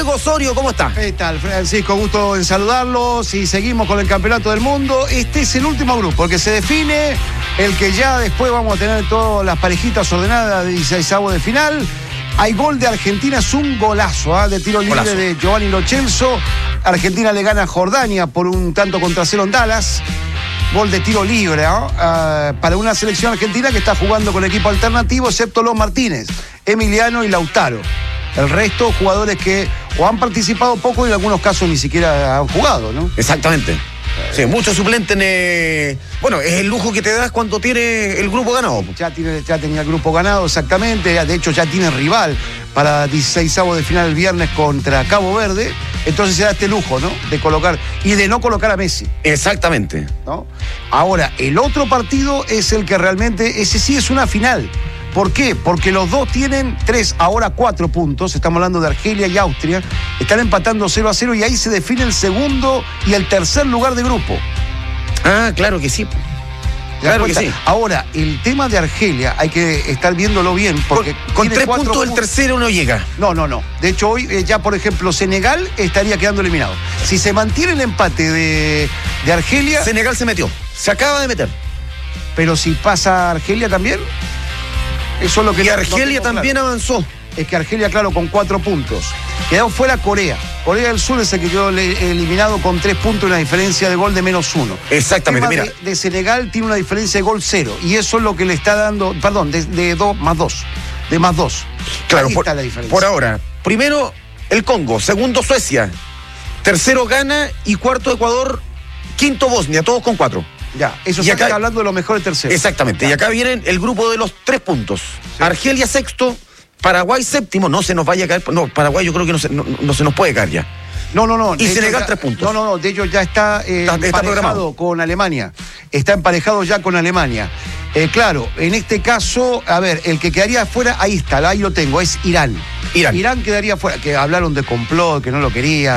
Diego Osorio, ¿cómo está? ¿Qué tal, Francisco? Gusto en saludarlos y seguimos con el Campeonato del Mundo. Este es el último grupo, el que se define, el que ya después vamos a tener todas las parejitas ordenadas de 16avos de final. Hay gol de Argentina, es un golazo de tiro libre de Giovanni Lo Celso. Argentina le gana a Jordania por un tanto contra cero en Dallas. Gol de tiro libre para una selección argentina que está jugando con equipo alternativo, excepto los Martínez, Emiliano y Lautaro. El resto, jugadores que o han participado poco y en algunos casos ni siquiera han jugado, ¿no? Exactamente. Sí, muchos suplentes. Bueno, es el lujo que te das cuando tiene el grupo ganado. Ya tenía el grupo ganado, exactamente. De hecho, ya tiene rival para 16avos de final el viernes contra Cabo Verde. Entonces se da este lujo, ¿no? De colocar y de no colocar a Messi. Exactamente. ¿No? Ahora, el otro partido es el que realmente, ese sí es una final. ¿Por qué? Porque los dos tienen 3, ahora 4 puntos. Estamos hablando de Argelia y Austria. Están empatando 0-0 y ahí se define el segundo y el tercer lugar de grupo. Ah, claro que sí. Claro que sí. Ahora, el tema de Argelia hay que estar viéndolo bien. Porque con 3 puntos el tercero no llega. No. De hecho, hoy ya, por ejemplo, Senegal estaría quedando eliminado. Si se mantiene el empate de Argelia... Senegal se metió. Se acaba de meter. Pero si pasa Argelia también... Eso es lo que y Argelia también avanzó. Es que Argelia, claro, con 4 puntos. Quedó fuera Corea. Corea del Sur es el que quedó eliminado con 3 puntos y una diferencia de gol de -1. Exactamente, mira. De Senegal tiene una diferencia de gol 0. Y eso es lo que le está dando, perdón, de 2 más 2. De más 2. Claro, ahí está la diferencia. Por ahora, primero el Congo, segundo Suecia, tercero Ghana y cuarto Ecuador, quinto Bosnia, todos con 4. Ya, eso se está hablando de los mejores terceros. Exactamente, ya. Y acá vienen el grupo de los 3 puntos. Sí. Argelia sexto, Paraguay séptimo, no se nos vaya a caer. No, Paraguay yo creo que no se nos puede caer ya. No. Y Senegal 3 puntos. No, de ellos ya está emparejado con Alemania. Está emparejado ya con Alemania. Claro, en este caso, a ver, el que quedaría afuera, ahí está, ahí lo tengo, es Irán. Irán quedaría fuera, que hablaron de complot, que no lo quería.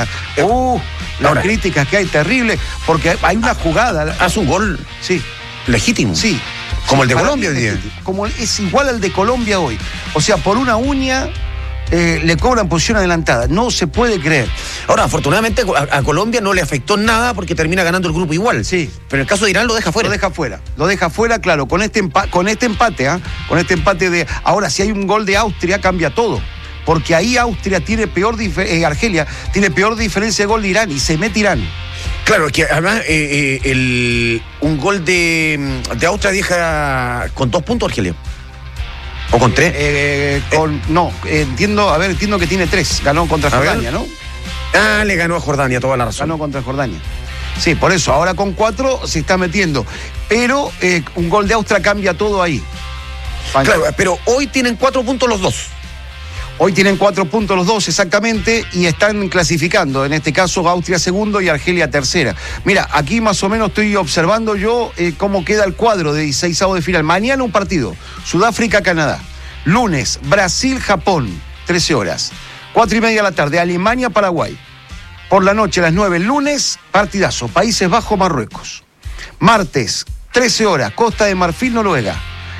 Las críticas que hay, terribles, porque hay una jugada. Hace un gol. Sí. Legítimo. Sí. Como el de Colombia hoy día. Como es igual al de Colombia hoy. O sea, por una uña le cobran posición adelantada. No se puede creer. Ahora, afortunadamente a Colombia no le afectó nada porque termina ganando el grupo igual. Sí. Pero en el caso de Irán lo deja fuera. Lo deja fuera, claro, con este empate, Con este empate de... Ahora, si hay un gol de Austria, cambia todo. Porque ahí Austria tiene Argelia tiene peor diferencia de gol de Irán y se mete Irán. Claro, es que además un gol de Austria deja con 2 puntos Argelia. ¿O con 3? Entiendo que tiene 3. Ganó contra Jordania, ¿no? Le ganó a Jordania, toda la razón. Ganó contra Jordania. Sí, por eso, ahora con 4 se está metiendo. Pero un gol de Austria cambia todo ahí. Claro, pero hoy tienen 4 puntos los dos. Hoy tienen 4 puntos los dos, exactamente, y están clasificando. En este caso, Austria segundo y Argelia tercera. Mira, aquí más o menos estoy observando yo cómo queda el cuadro de 16avos de final. Mañana un partido, Sudáfrica-Canadá. Lunes, Brasil-Japón, 13 horas. 4:30 de la tarde, Alemania-Paraguay. Por la noche, a las 9, lunes, partidazo, Países Bajos-Marruecos. Martes, 13 horas, Costa de Marfil-Noruega.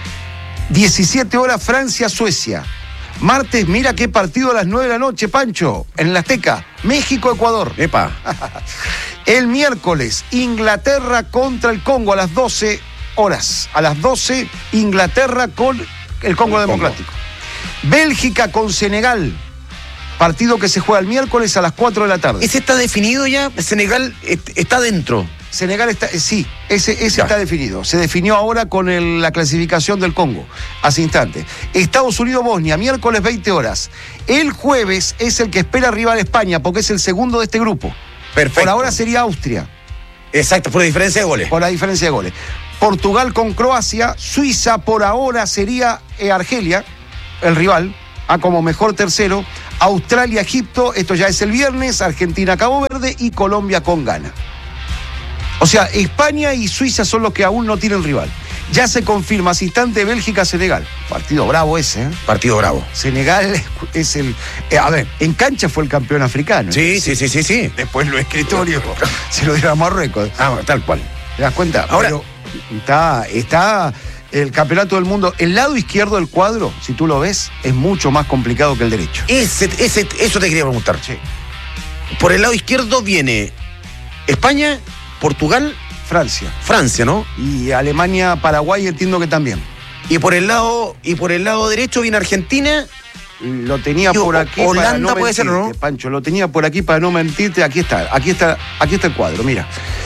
17 horas, Francia-Suecia. Martes, mira qué partido a las 9 de la noche, Pancho, en la Azteca, México-Ecuador. ¡Epa! El miércoles, Inglaterra contra el Congo a las 12 horas. A las 12, Inglaterra con el Congo Democrático. Bélgica con Senegal. Partido que se juega el miércoles a las 4 de la tarde. ¿Ese está definido ya? Senegal está dentro. Senegal está, sí, ese está definido. Se definió ahora con la clasificación del Congo, hace instantes. Estados Unidos-Bosnia, miércoles 20 horas. El jueves es el que espera rival España, porque es el segundo de este grupo. Perfecto. Por ahora sería Austria. Exacto, por la diferencia de goles. Por la diferencia de goles. Portugal con Croacia, Suiza por ahora sería Argelia, el rival, como mejor tercero. Australia-Egipto, esto ya es el viernes, Argentina-Cabo Verde y Colombia con Ghana. O sea, España y Suiza son los que aún no tienen rival. Ya se confirma, hace instante, Bélgica-Senegal. Partido bravo ese, ¿eh? Partido bravo. Senegal es el... a ver, en cancha fue el campeón africano. Sí. Después lo escritorio se lo dieron a Marruecos. Tal cual. ¿Te das cuenta? Ahora... Pero está El campeonato del mundo, el lado izquierdo del cuadro, si tú lo ves, es mucho más complicado que el derecho. Eso te quería preguntar. Sí. Por el lado izquierdo viene España, Portugal, Francia, ¿no? Y Alemania, Paraguay, entiendo que también. Y por el lado derecho viene Argentina. Lo tenía por aquí. Holanda para no puede ser, ¿no? Pancho, lo tenía por aquí para no mentirte. Aquí está el cuadro, mira.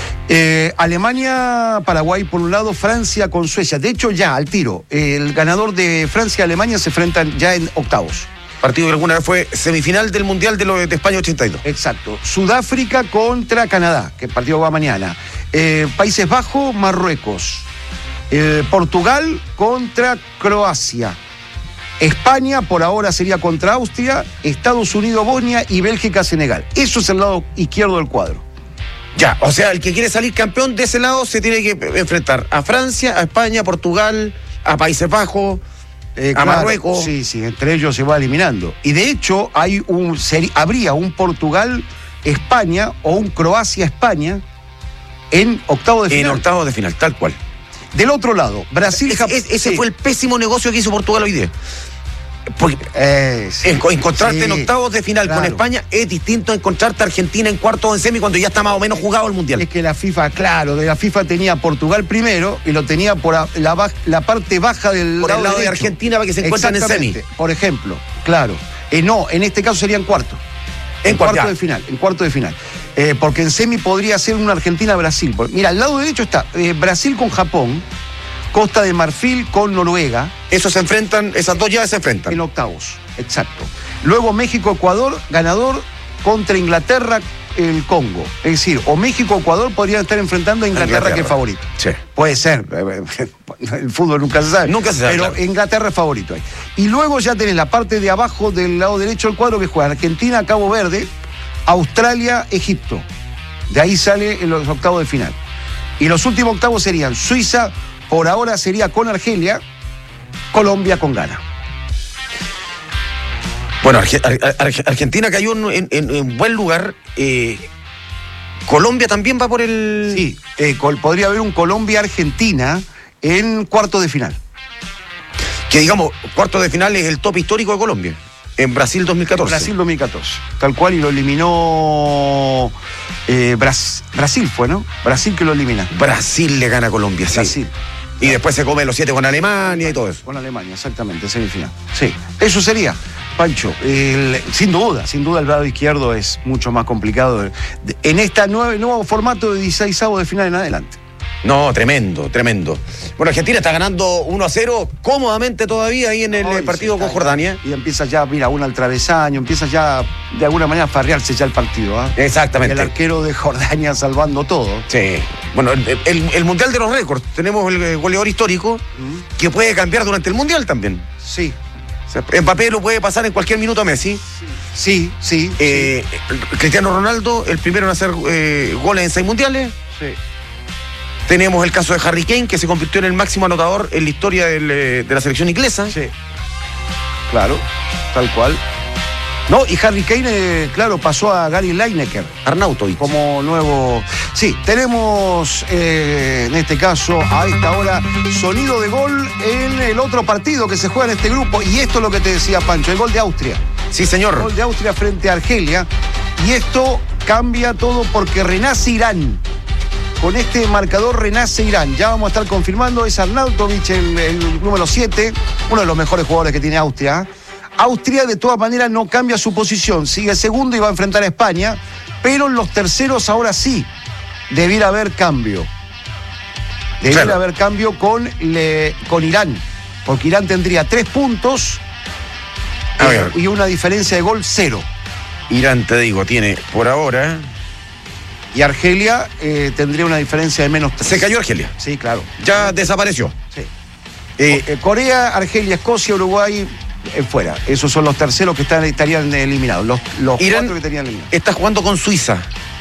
Alemania, Paraguay por un lado, Francia con Suecia. De hecho, ya al tiro, el ganador de Francia y Alemania se enfrentan ya en octavos. Partido que alguna vez fue semifinal del Mundial de España 82. Exacto. Sudáfrica contra Canadá, que el partido va mañana. Países Bajos, Marruecos. Portugal contra Croacia. España por ahora sería contra Austria, Estados Unidos, Bosnia y Bélgica, Senegal. Eso es el lado izquierdo del cuadro. Ya, o sea, el que quiere salir campeón de ese lado se tiene que enfrentar a Francia, a España, a Portugal, a Países Bajos, a Marruecos. Sí, entre ellos se va eliminando. Y de hecho habría un Portugal-España o un Croacia-España en octavo de final. En octavo de final, tal cual. Del otro lado, Brasil, Japón. Ese fue el pésimo negocio que hizo Portugal hoy día. Porque encontrarte en octavos de final con España es distinto a encontrarte a Argentina en cuartos o en semi cuando ya está más o menos jugado el Mundial. Es que la FIFA tenía a Portugal primero y lo tenía por la parte baja del por lado el lado derecho. de Argentina para que se encuentren en semi. Por ejemplo, claro. No, en este caso sería en cuarto. En cuarto de final. Porque en semi podría ser una Argentina-Brasil. Mira, al lado derecho está Brasil con Japón, Costa de Marfil con Noruega. Esas dos llaves se enfrentan. En octavos, exacto. Luego México-Ecuador, ganador contra Inglaterra, el Congo. Es decir, o México-Ecuador podrían estar enfrentando a Inglaterra, que es favorito. Sí. Puede ser. El fútbol nunca se sabe. Nunca se sabe. Pero claro, Inglaterra es favorito ahí. Y luego ya tenés la parte de abajo del lado derecho del cuadro que juega Argentina, Cabo Verde, Australia, Egipto. De ahí sale en los octavos de final. Y los últimos octavos serían Suiza, por ahora sería con Argelia, Colombia con Ghana. Bueno, Argentina cayó en buen lugar. Colombia también va por el... Sí, podría haber un Colombia-Argentina en cuarto de final. Que digamos, cuarto de final es el top histórico de Colombia. En Brasil 2014. Brasil 2014, tal cual, y lo eliminó Brasil fue, ¿no? Brasil que lo elimina. Brasil le gana a Colombia, sí. Brasil. Y después se come los 7 con Alemania y todo eso. Con Alemania, exactamente, semifinal. Sí, eso sería, Pancho. Sin duda, el lado izquierdo es mucho más complicado en este nuevo formato de 16avos de final en adelante. No, tremendo. Bueno, Argentina está ganando 1-0 cómodamente todavía ahí en el partido con Jordania. Y empieza ya, mira, uno al travesaño, empieza ya de alguna manera a farrearse ya el partido. Exactamente. Y el arquero de Jordania salvando todo. Sí. Bueno, el Mundial de los récords. Tenemos el goleador histórico que puede cambiar durante el Mundial también. Sí. O sea, Mbappé lo puede pasar en cualquier minuto a Messi. Sí. Cristiano Ronaldo, el primero en hacer goles en 6 mundiales. Sí. Tenemos el caso de Harry Kane, que se convirtió en el máximo anotador en la historia de la selección inglesa. Sí. Claro, tal cual. No, y Harry Kane, claro, pasó a Gary Lineker. Arnautovic. Como nuevo... Sí, tenemos en este caso, a esta hora, sonido de gol en el otro partido que se juega en este grupo. Y esto es lo que te decía Pancho, el gol de Austria. Sí, señor. El gol de Austria frente a Argelia. Y esto cambia todo porque renace Irán. Con este marcador renace Irán. Ya vamos a estar confirmando. Es Arnautovic, el número 7, uno de los mejores jugadores que tiene Austria. Austria, de todas maneras, no cambia su posición. Sigue segundo y va a enfrentar a España. Pero en los terceros, ahora sí, debiera haber cambio. Debiera haber cambio con Irán. Porque Irán tendría 3 puntos y una diferencia de gol 0. Irán, te digo, tiene por ahora... Y Argelia tendría una diferencia de menos 3. Se cayó Argelia. Sí, claro. Ya desapareció. Sí. Corea, Argelia, Escocia, Uruguay, fuera. Esos son los terceros que estarían eliminados. Los Irán 4 que tenían eliminados. está jugando con Suiza.